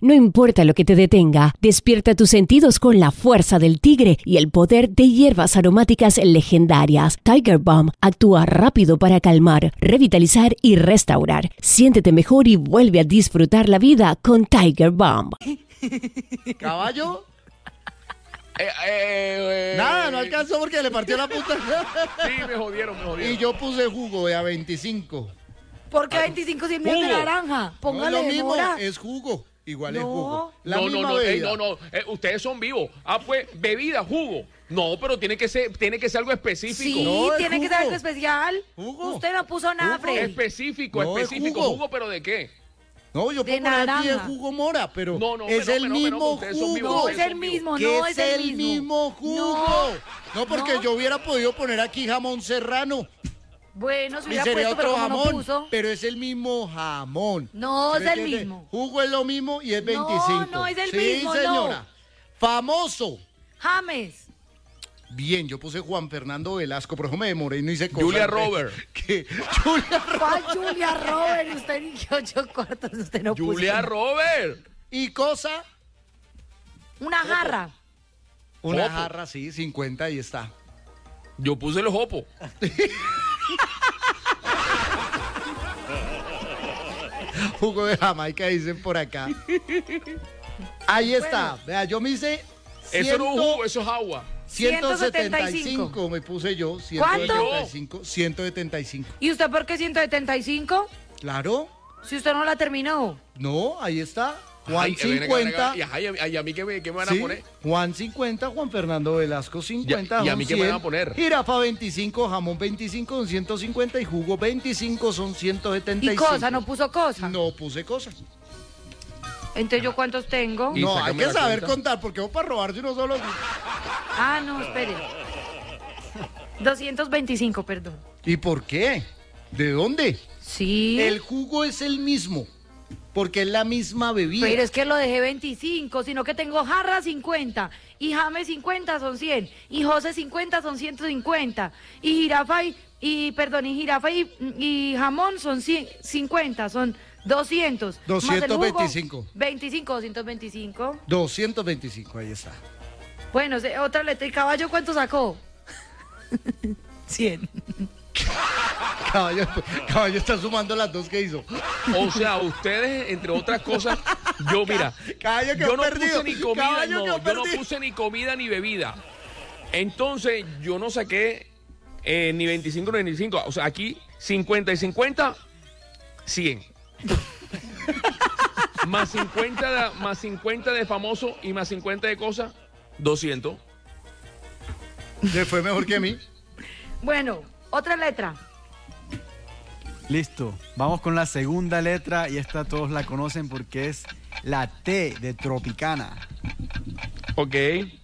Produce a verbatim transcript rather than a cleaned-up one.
No importa lo que te detenga, despierta tus sentidos con la fuerza del tigre y el poder de hierbas aromáticas legendarias. Tiger Balm actúa rápido para calmar, revitalizar y restaurar. Siéntete mejor y vuelve a disfrutar la vida con Tiger Balm. ¿Caballo? Eh, eh, eh, Nada, no alcanzó porque le partió la puta. Sí, me jodieron, me jodieron. Y yo puse jugo de a veinticinco. ¿Por qué veinticinco si es miel de Jugo. naranja? Póngale No es lo mismo, mora. es jugo. Igual es No. jugo. La no, misma no, no, ey, bebida. no, no, eh, ustedes son vivos. Ah, pues, bebida, jugo. No, pero tiene que ser, tiene que ser algo específico. Sí, No, es tiene que jugo. ser algo especial. Jugo. Usted no puso nada, Jugo. Freddy. Específico, No, es específico. jugo. Jugo, pero ¿de qué? No, yo De puedo poner aquí el naranja. jugo mora, pero No, no, es no, el no, no, mismo no, ustedes son vivos, No, jugo. es ustedes el son vivos. mismo, Que no es es el mismo jugo. No. No, porque No. yo hubiera podido poner aquí jamón serrano Bueno, si y hubiera sería puesto, pero otro como no jamón, puso. pero es el mismo jamón. No, es ¿Me el entiende? mismo. Jugo es lo mismo y es No, veinticinco. no es el sí, mismo, no. señora. Famoso. James. Bien, yo puse Juan Fernando Velasco, pero me demoré y no hice cosas. Julia Robert. Que Julia Robert. ¿Cuál Julia Robert? Usted ni que ocho cuartos, usted no puso. Julia Robert. Y cosa, Una jarra. una Jopo. jarra, sí, cincuenta, ahí está. Yo puse el jopo. Jugo de Jamaica, dicen por acá. Ahí está. Vea, yo me hice Eso no es un ciento- jugo, eso es agua. ciento setenta y cinco me puse yo. ¿Cuánto? ciento setenta y cinco. ciento setenta y cinco. ¿Y usted por qué ciento setenta y cinco? Claro. Si usted no la terminó. No, ahí está. Juan Ay, ven acá, cincuenta. ven acá. Y, ajá, y a mí, ¿qué me, qué me van a Sí, poner? Juan cincuenta, Juan Fernando Velasco cincuenta. ¿Y a son mí qué me van a cien, poner? Jirafa veinticinco, jamón veinticinco son ciento cincuenta y jugo veinticinco son ciento setenta y ¿Y cinco. cosa? ¿No puso cosa? No puse cosas. Entonces, ¿yo cuántos tengo? Y No, hay sácame que la saber cuenta. contar porque vos para robar yo no solo. Ah, no, espere. doscientos veinticinco, perdón. ¿Y por qué? ¿De dónde? Sí. El jugo es el mismo, porque es la misma bebida. Pero es que lo dejé veinticinco, sino que tengo jarra cincuenta, y James cincuenta son cien, y José cincuenta son ciento cincuenta, y jirafa y, y perdón, y jirafa y, y jamón son cien, cincuenta, son doscientos. más el jugo, doscientos veinticinco. veinticinco, doscientos veinticinco. doscientos veinticinco, ahí está. Bueno, se- otra letra. ¿Y caballo cuánto sacó? cien. Caballo, caballo está sumando las dos que hizo. O sea, ustedes, entre otras cosas, yo, mira, Caballo que yo no perdido. puse ni comida, Caballo no, que yo no perdido. puse ni comida ni bebida. Entonces, yo no saqué eh, ni veinticinco ni veinticinco. O sea, aquí cincuenta y cincuenta, cien. Más cincuenta, de, más cincuenta de famoso y más cincuenta de cosas, doscientos. Le fue mejor que a mí. Bueno, otra letra. Listo, vamos con la segunda letra y esta todos la conocen porque es la T de Tropicana. Ok.